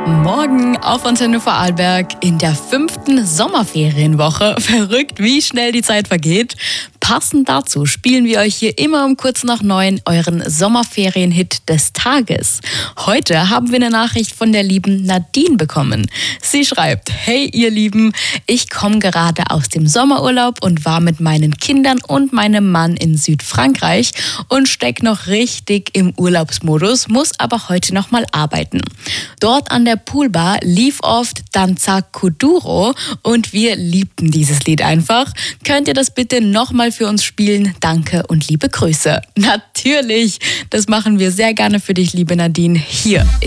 Morgen auf Antenne Vorarlberg in der 5. Sommerferienwoche. Verrückt, wie schnell die Zeit vergeht. Passend dazu spielen wir euch hier immer um kurz nach 9 euren Sommerferienhit des Tages. Heute haben wir eine Nachricht von der lieben Nadine bekommen. Sie schreibt: Hey ihr Lieben, ich komme gerade aus dem Sommerurlaub und war mit meinen Kindern und meinem Mann in Südfrankreich und steck noch richtig im Urlaubsmodus, muss aber heute noch mal arbeiten. Dort an der Poolbar lief oft Danza Kuduro und wir liebten dieses Lied einfach. Könnt ihr das bitte nochmal für uns spielen? Danke und liebe Grüße. Natürlich, das machen wir sehr gerne für dich, liebe Nadine. Hier ist